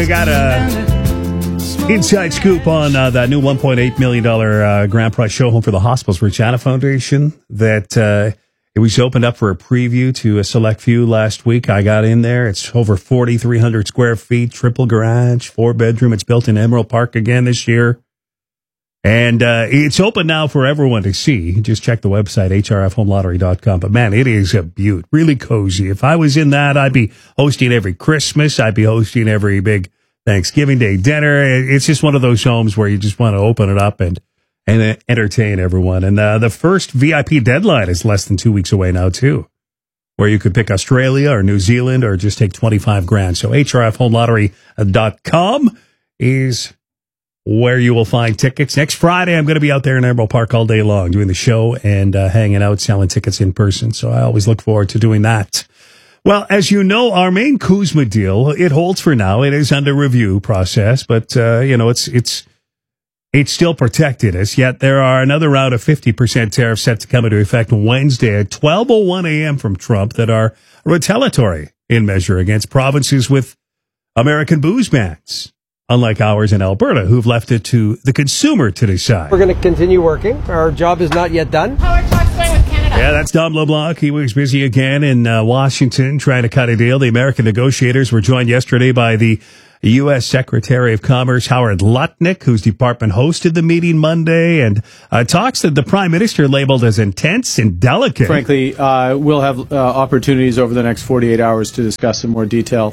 we got a inside scoop on that new $1.8 million grand prize show home for the Hospitals Regina Foundation that it was opened up for a preview to a select few last week. I got in there. It's over 4,300 square feet, triple garage, 4-bedroom. It's built in Emerald Park again this year. And it's open now for everyone to see. Just check the website, hrfhomelottery.com. But, man, it is a beaut. Really cozy. If I was in that, I'd be hosting every Christmas. I'd be hosting every big Thanksgiving Day dinner. It's just one of those homes where you just want to open it up and entertain everyone. And the first VIP deadline is less than 2 weeks away now, too, where you could pick Australia or New Zealand or just take 25 grand. So hrfhomelottery.com is where you will find tickets. Next Friday, I'm going to be out there in Emerald Park all day long doing the show and hanging out, selling tickets in person. So I always look forward to doing that. Well, as you know, our main CUSMA deal, it holds for now. It is under review process, but, it's still protected us. Yet there are another round of 50% tariffs set to come into effect Wednesday at 12:01 a.m. from Trump that are retaliatory in measure against provinces with American booze bans, unlike ours in Alberta, who've left it to the consumer to decide. We're going to continue working. Our job is not yet done. How are talks going with Canada? Yeah, that's Dom LeBlanc. He was busy again in Washington trying to cut a deal. The American negotiators were joined yesterday by the U.S. Secretary of Commerce Howard Lutnick, whose department hosted the meeting Monday, and talks that the Prime Minister labeled as intense and delicate. Frankly, we'll have opportunities over the next 48 hours to discuss in more detail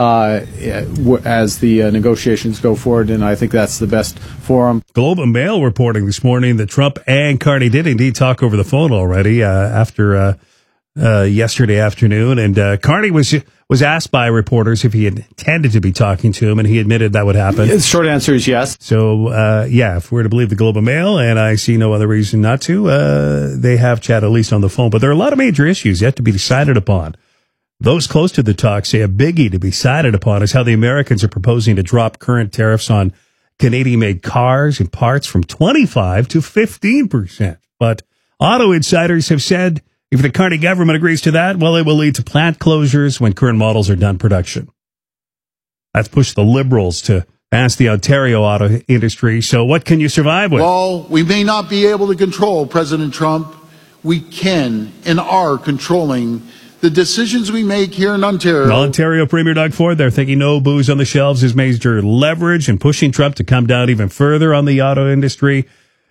as the negotiations go forward, and I think that's the best forum. Globe and Mail reporting this morning that Trump and Carney did indeed talk over the phone already after yesterday afternoon, and Carney was asked by reporters if he intended to be talking to him, and he admitted that would happen. The short answer is yes. So, if we're to believe the Globe and Mail, and I see no other reason not to, they have chat at least on the phone. But there are a lot of major issues yet to be decided upon. Those close to the talk say a biggie to be decided upon is how the Americans are proposing to drop current tariffs on Canadian-made cars and parts from 25 to 15%. But auto insiders have said if the Carney government agrees to that, well, it will lead to plant closures when current models are done production. That's pushed the Liberals to ask the Ontario auto industry, so what can you survive with? While we may not be able to control President Trump, we can and are controlling the decisions we make here in Ontario. Ontario Premier Doug Ford, they're thinking no booze on the shelves is major leverage and pushing Trump to come down even further on the auto industry.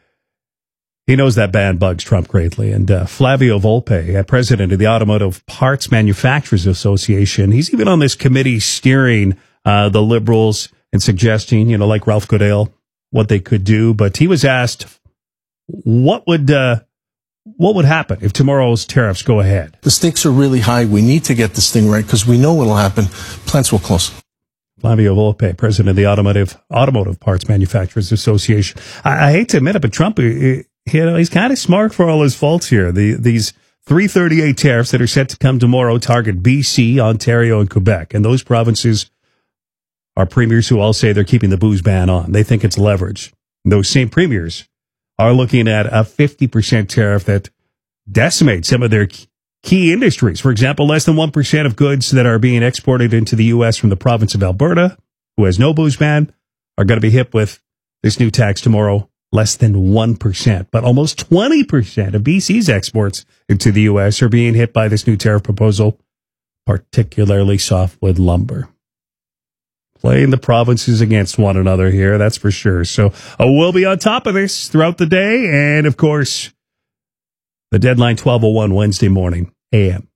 He knows that ban bugs Trump greatly. And Flavio Volpe, president of the Automotive Parts Manufacturers Association, he's even on this committee steering the Liberals and suggesting, like Ralph Goodale, what they could do. But he was asked, what would happen if tomorrow's tariffs go ahead? The stakes are really high. We need to get this thing right because we know what will happen. Plants will close. Flavio Volpe, president of the Automotive Parts Manufacturers Association. I hate to admit it, but Trump, he's kind of smart for all his faults here. These 338 tariffs that are set to come tomorrow target BC, Ontario, and Quebec. And those provinces are premiers who all say they're keeping the booze ban on. They think it's leverage. And those same premiers are looking at a 50% tariff that decimates some of their key industries. For example, less than 1% of goods that are being exported into the U.S. from the province of Alberta, who has no booze ban, are going to be hit with this new tax tomorrow. Less than 1%, but almost 20% of BC's exports into the U.S. are being hit by this new tariff proposal, particularly softwood lumber. Playing the provinces against one another here, that's for sure. So we'll be on top of this throughout the day. And, of course, the deadline 12:01 Wednesday morning, a.m.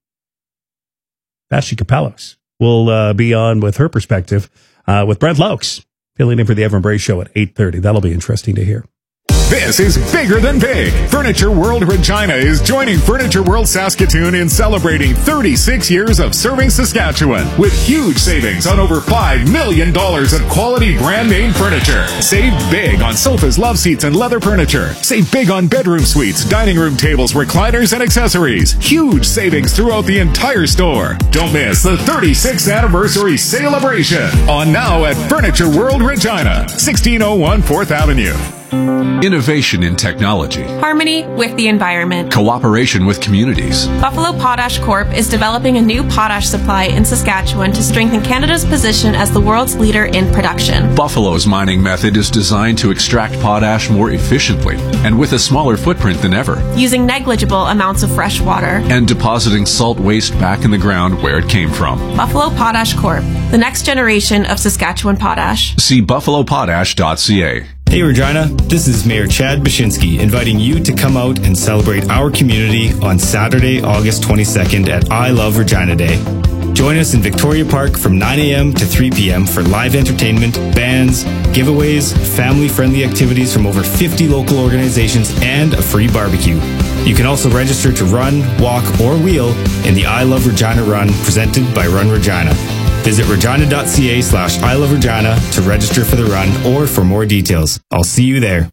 Ashley Capellos will be on with her perspective with Brent Laux, filling in for the Evan Bray Show at 8:30. That'll be interesting to hear. This is Bigger Than Big. Furniture World Regina is joining Furniture World Saskatoon in celebrating 36 years of serving Saskatchewan with huge savings on over $5 million of quality brand name furniture. Save big on sofas, love seats, and leather furniture. Save big on bedroom suites, dining room tables, recliners, and accessories. Huge savings throughout the entire store. Don't miss the 36th anniversary celebration on now at Furniture World Regina, 1601 4th Avenue. Innovation in technology. Harmony with the environment. Cooperation with communities. Buffalo Potash Corp is developing a new potash supply in Saskatchewan to strengthen Canada's position as the world's leader in production. Buffalo's mining method is designed to extract potash more efficiently and with a smaller footprint than ever, using negligible amounts of fresh water and depositing salt waste back in the ground where it came from. Buffalo Potash Corp, the next generation of Saskatchewan potash. See buffalopotash.ca. Hey Regina, this is Mayor Chad Bashinsky inviting you to come out and celebrate our community on Saturday, August 22nd at I Love Regina Day. Join us in Victoria Park from 9 a.m. to 3 p.m. for live entertainment, bands, giveaways, family-friendly activities from over 50 local organizations, and a free barbecue. You can also register to run, walk, or wheel in the I Love Regina Run presented by Run Regina. Visit regina.ca/I Love Regina to register for the run or for more details. I'll see you there.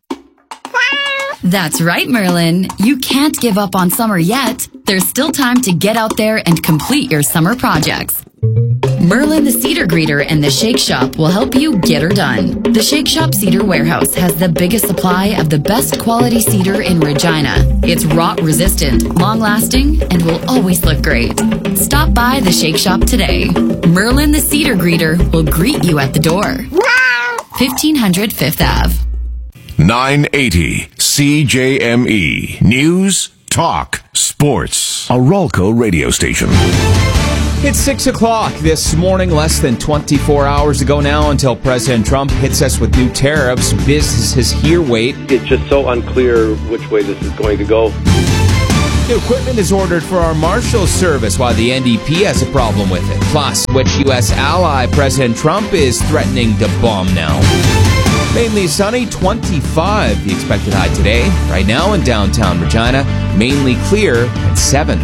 That's right, Merlin. You can't give up on summer yet. There's still time to get out there and complete your summer projects. Merlin the Cedar Greeter and the Shake Shop will help you get her done. The Shake Shop Cedar Warehouse has the biggest supply of the best quality cedar in Regina. It's rot resistant, long lasting, and will always look great. Stop by the Shake Shop today. Merlin the Cedar Greeter will greet you at the door. 1500 Fifth Ave. 980 CJME News, Talk, Sports. A Rolco radio station. It's 6 o'clock this morning, less than 24 hours ago now until President Trump hits us with new tariffs. Businesses here wait. It's just so unclear which way this is going to go. New equipment is ordered for our Marshals Service while the NDP has a problem with it. Plus, which U.S. ally President Trump is threatening to bomb now. Mainly sunny, 25 the expected high today. Right now in downtown Regina, mainly clear at 7.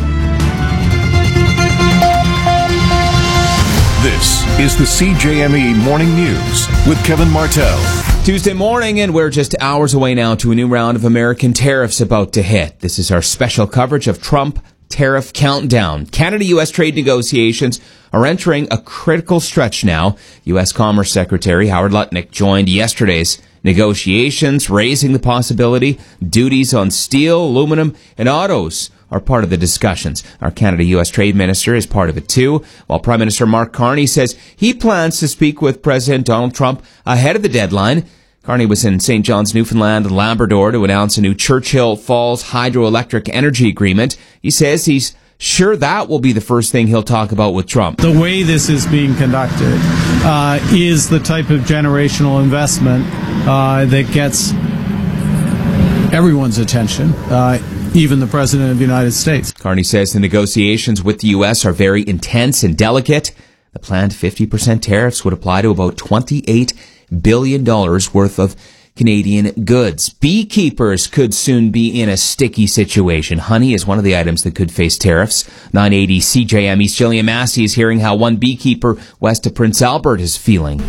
This is the CJME Morning News with Kevin Martell. Tuesday morning, and we're just hours away now to a new round of American tariffs about to hit. This is our special coverage of Trump Tariff Countdown. Canada-U.S. trade negotiations are entering a critical stretch now. U.S. Commerce Secretary Howard Lutnick joined yesterday's negotiations, raising the possibility duties on steel, aluminum, and autos are part of the discussions. Our Canada-U.S. Trade Minister is part of it too, while Prime Minister Mark Carney says he plans to speak with President Donald Trump ahead of the deadline. Carney was in St. John's, Newfoundland and Labrador to announce a new Churchill Falls hydroelectric energy agreement. He says he's sure that will be the first thing he'll talk about with Trump. The way this is being conducted is the type of generational investment that gets everyone's attention, even the President of the United States. Carney says the negotiations with the U.S. are very intense and delicate. The planned 50% tariffs would apply to about $28 billion worth of Canadian goods. Beekeepers could soon be in a sticky situation. Honey is one of the items that could face tariffs. 980 CJME's Jillian Massey is hearing how one beekeeper west of Prince Albert is feeling.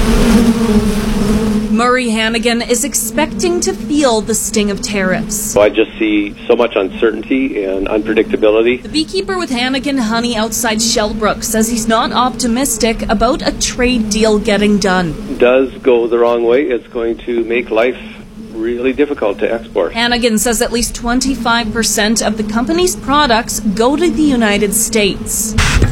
Murray Hannigan is expecting to feel the sting of tariffs. I just see so much uncertainty and unpredictability. The beekeeper with Hannigan Honey outside Shellbrook says he's not optimistic about a trade deal getting done. Does go the wrong way, it's going to make life really difficult to export. Hannigan says at least 25% of the company's products go to the United States.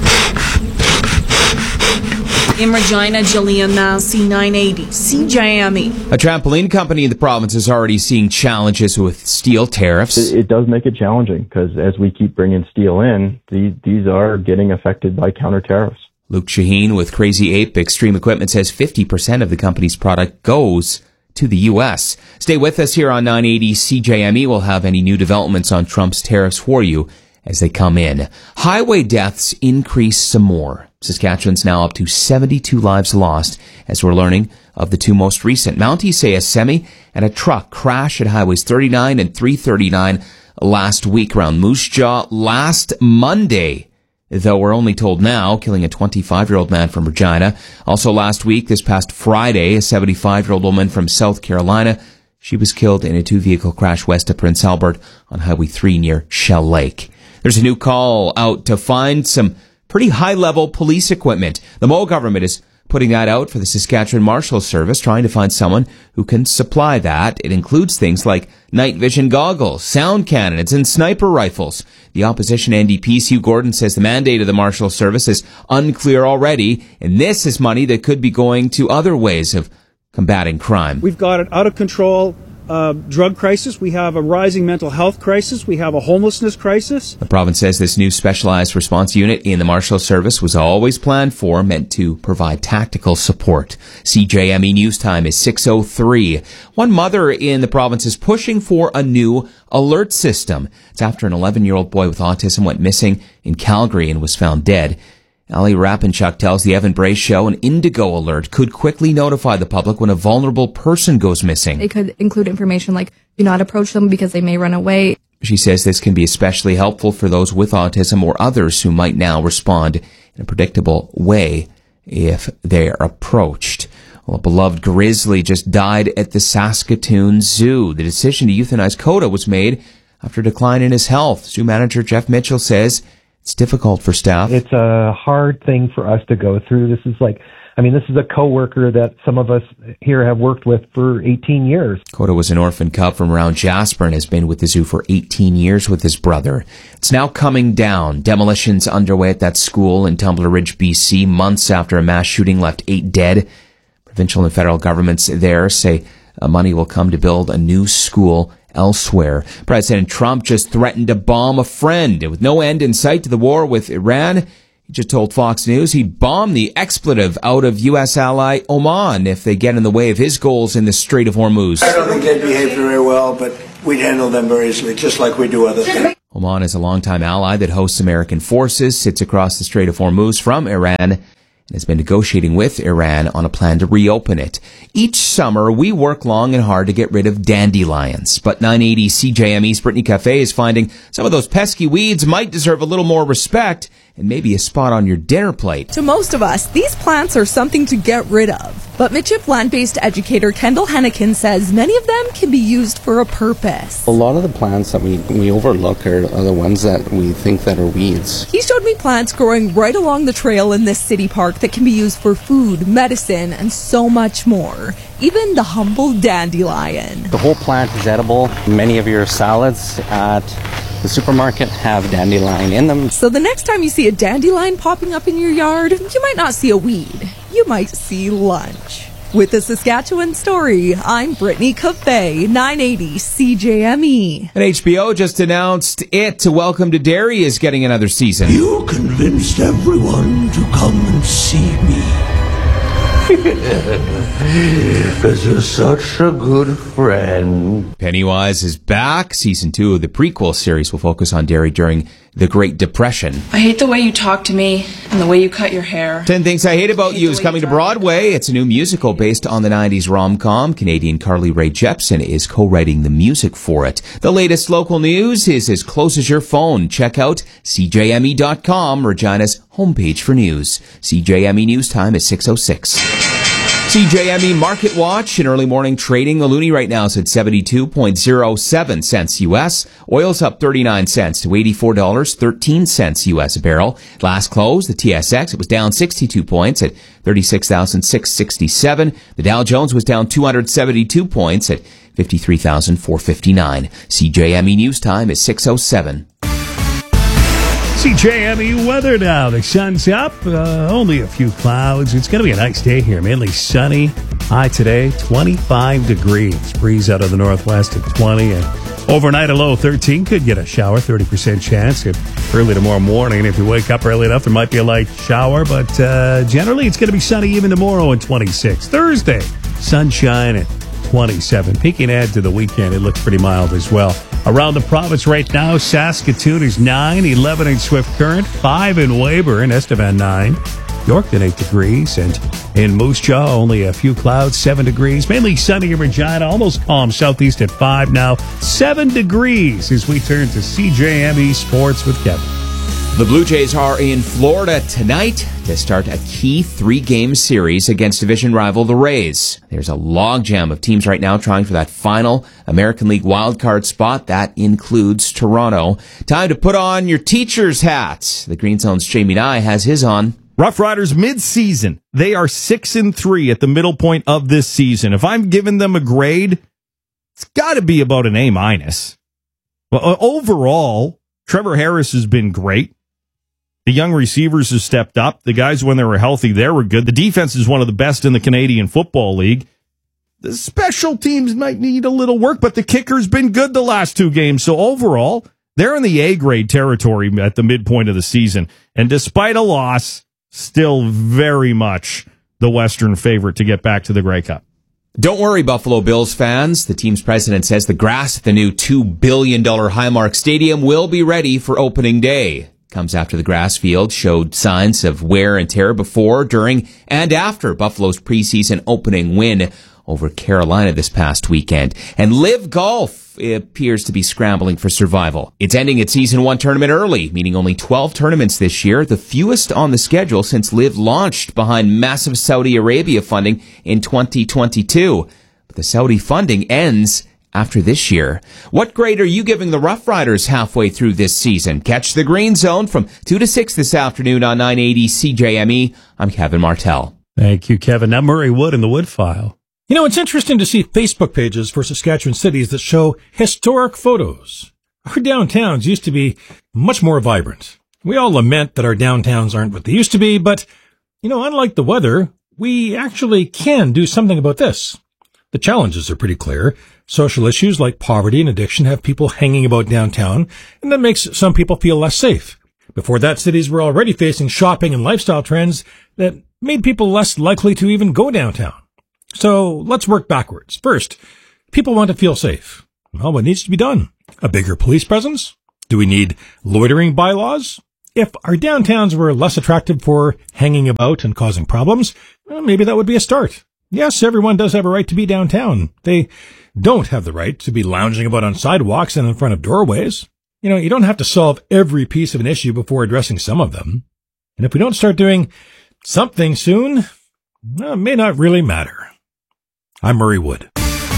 In Regina, Jillian Massey, 980 CJME. A trampoline company in the province is already seeing challenges with steel tariffs. It does make it challenging because as we keep bringing steel in, these are getting affected by counter tariffs. Luke Shaheen with Crazy Ape Extreme Equipment says 50% of the company's product goes to the U.S. Stay with us here on 980 CJME. We'll have any new developments on Trump's tariffs for you as they come in. Highway deaths increase some more. Saskatchewan's now up to 72 lives lost as we're learning of the two most recent. Mounties say a semi and a truck crashed at highways 39 and 339 last week around Moose Jaw last Monday. Though we're only told now, killing a 25-year-old man from Regina. Also last week, this past Friday, a 75-year-old woman from South Carolina. She was killed in a two-vehicle crash west of Prince Albert on Highway 3 near Shell Lake. There's a new call out to find some pretty high-level police equipment. The Moe government is putting that out for the Saskatchewan Marshal Service, trying to find someone who can supply that. It includes things like night vision goggles, sound cannons, and sniper rifles. The opposition NDP's Hugh Gordon says the mandate of the Marshal Service is unclear already, and this is money that could be going to other ways of combating crime. We've got an out-of-control drug crisis. We have a rising mental health crisis. We have a homelessness crisis. The province says this new specialized response unit in the Marshal Service was always planned for, meant to provide tactical support. CJME News Time is 6:03. One mother in the province is pushing for a new alert system. It's after an 11-year-old boy with autism went missing in Calgary and was found dead. Ali Rapanchuk tells the Evan Bray Show an Indigo alert could quickly notify the public when a vulnerable person goes missing. It could include information like, do not approach them because they may run away. She says this can be especially helpful for those with autism or others who might now respond in a predictable way if they are approached. Well, a beloved grizzly just died at the Saskatoon Zoo. The decision to euthanize Coda was made after a decline in his health. Zoo manager Jeff Mitchell says it's difficult for staff. It's a hard thing for us to go through. This is a coworker that some of us here have worked with for 18 years. Coda was an orphan cub from around Jasper and has been with the zoo for 18 years with his brother. It's now coming down. Demolitions underway at that school in Tumbler Ridge, BC, months after a mass shooting left 8 dead. Provincial and federal governments there say money will come to build a new school elsewhere. President Trump just threatened to bomb a friend. With no end in sight to the war with Iran, he just told Fox News he'd bomb the expletive out of U.S. ally Oman if they get in the way of his goals in the Strait of Hormuz. I don't think they'd behave very well, but we'd handle them very easily, just like we do other things. Oman is a longtime ally that hosts American forces, sits across the Strait of Hormuz from Iran, and has been negotiating with Iran on a plan to reopen it. Each summer, we work long and hard to get rid of dandelions. But 980 CJME's Brittany Cafe is finding some of those pesky weeds might deserve a little more respect and maybe a spot on your dinner plate. To most of us, these plants are something to get rid of. But Mitchell plant-based educator Kendall Hennikin says many of them can be used for a purpose. A lot of the plants that we overlook are the ones that we think that are weeds. He showed me plants growing right along the trail in this city park that can be used for food, medicine, and so much more. Even the humble dandelion. The whole plant is edible. Many of your salads at the supermarket have dandelion in them. So the next time you see a dandelion popping up in your yard, you might not see a weed. You might see lunch. With the Saskatchewan Story, I'm Brittany Cafe, 980 CJME. And HBO just announced Welcome to Derry is getting another season. You convinced everyone to come and see me. Because you're such a good friend. Pennywise is back. Season 2 of the prequel series will focus on Derry during the Great Depression. I hate the way you talk to me and the way you cut your hair. 10 Things I Hate About You is coming to Broadway. It's a new musical based on the 90s rom-com. Canadian Carly Rae Jepsen is co-writing the music for it. The latest local news is as close as your phone. Check out CJME.com, Regina's homepage for news. CJME News Time is 6:06. CJME Market Watch in early morning trading. The loonie right now is at 72.07 cents U.S. Oil's up 39 cents to $84.13 U.S. a barrel. Last close, the TSX, it was down 62 points at 36,667. The Dow Jones was down 272 points at 53,459. CJME News Time is 6:07. CJME weather now. The sun's up. Only a few clouds. It's going to be a nice day here. Mainly sunny. High today, 25 degrees. Breeze out of the northwest at 20. And overnight, a low 13. Could get a shower, 30% chance. Early tomorrow morning, if you wake up early enough, there might be a light shower. But generally, it's going to be sunny even tomorrow at 26. Thursday, sunshine at 27. Peeking ahead to the weekend, it looks pretty mild as well. Around the province right now, Saskatoon is 9, 11 in Swift Current, 5 in Weyburn, Estevan 9, Yorkton 8 degrees, and in Moose Jaw, only a few clouds, 7 degrees. Mainly sunny in Regina, almost calm southeast at 5 now, 7 degrees as we turn to CJME Sports with Kevin. The Blue Jays are in Florida tonight to start a key 3-game series against division rival the Rays. There's a logjam of teams right now trying for that final American League wildcard spot. That includes Toronto. Time to put on your teacher's hats. The Green Zone's Jamie Nye has his on. Rough Riders mid-season, they are 6-3 at the middle point of this season. If I'm giving them a grade, it's got to be about an A-. Well, overall, Trevor Harris has been great. The young receivers have stepped up. The guys, when they were healthy, they were good. The defense is one of the best in the Canadian Football League. The special teams might need a little work, but the kicker's been good the last 2 games. So overall, they're in the A-grade territory at the midpoint of the season. And despite a loss, still very much the Western favorite to get back to the Grey Cup. Don't worry, Buffalo Bills fans. The team's president says the grass at the new $2 billion Highmark Stadium will be ready for opening day. Comes after the grass field showed signs of wear and tear before, during, and after Buffalo's preseason opening win over Carolina this past weekend. And Live Golf appears to be scrambling for survival. It's ending its Season 1 tournament early, meaning only 12 tournaments this year, the fewest on the schedule since Live launched behind massive Saudi Arabia funding in 2022. But the Saudi funding ends after this year. What grade are you giving the Rough Riders halfway through this season? Catch the Green Zone from 2 to 6 this afternoon on 980 CJME. I'm Kevin Martell. Thank you, Kevin. Now Murray Wood in the Wood File. You know, it's interesting to see Facebook pages for Saskatchewan cities that show historic photos. Our downtowns used to be much more vibrant. We all lament that our downtowns aren't what they used to be, but, you know, unlike the weather, we actually can do something about this. The challenges are pretty clear. Social issues like poverty and addiction have people hanging about downtown, and that makes some people feel less safe. Before that, cities were already facing shopping and lifestyle trends that made people less likely to even go downtown. So let's work backwards. First, people want to feel safe. Well, what needs to be done? A bigger police presence? Do we need loitering bylaws? If our downtowns were less attractive for hanging about and causing problems, well, maybe that would be a start. Yes, everyone does have a right to be downtown. They don't have the right to be lounging about on sidewalks and in front of doorways. You know, you don't have to solve every piece of an issue before addressing some of them. And if we don't start doing something soon, well, it may not really matter. I'm Murray Wood.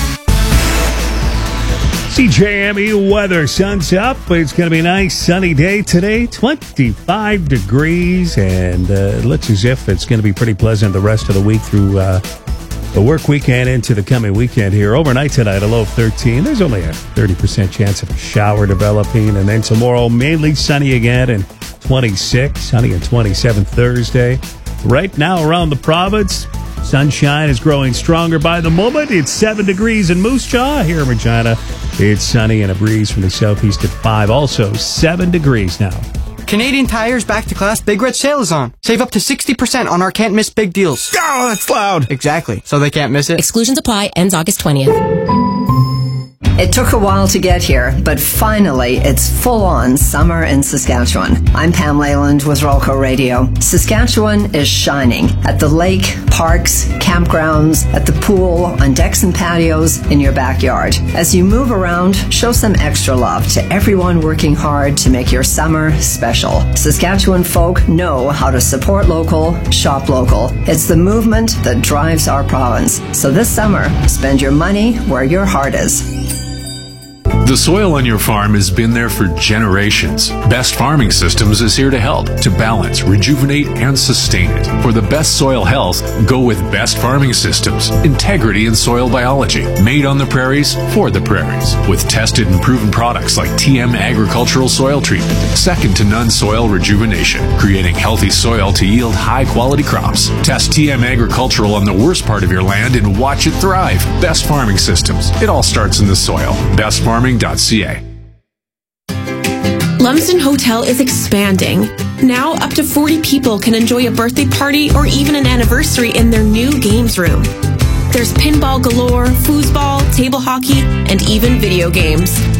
CJME weather. Sun's up. It's going to be a nice sunny day today. 25 degrees. And it looks as if it's going to be pretty pleasant the rest of the week through the work weekend into the coming weekend here. Overnight tonight, a low of 13. There's only a 30% chance of a shower developing. And then tomorrow, mainly sunny again and 26. Sunny and 27 Thursday. Right now around the province, sunshine is growing stronger by the moment. It's 7 degrees in Moose Jaw. Here in Regina, it's sunny and a breeze from the southeast at 5. Also 7 degrees now. Canadian Tire's Back to Class Big Red Sale is on. Save up to 60% on our can't miss big deals. Oh, that's loud. Exactly. So they can't miss it. Exclusions apply. Ends August 20th. It took a while to get here, but finally, it's full-on summer in Saskatchewan. I'm Pam Leyland with Rolco Radio. Saskatchewan is shining at the lake, parks, campgrounds, at the pool, on decks and patios, in your backyard. As you move around, show some extra love to everyone working hard to make your summer special. Saskatchewan folk know how to support local, shop local. It's the movement that drives our province. So this summer, spend your money where your heart is. The soil on your farm has been there for generations. Best Farming Systems is here to help, to balance, rejuvenate, and sustain it. For the best soil health, go with Best Farming Systems. Integrity in soil biology. Made on the prairies, for the prairies. With tested and proven products like TM Agricultural Soil Treatment. Second to none soil rejuvenation. Creating healthy soil to yield high-quality crops. Test TM Agricultural on the worst part of your land and watch it thrive. Best Farming Systems. It all starts in the soil. BestFarming.ca. Lumsden Hotel is expanding. Now up to 40 people can enjoy a birthday party or even an anniversary in their new games room. There's pinball galore, foosball, table hockey, and even video games.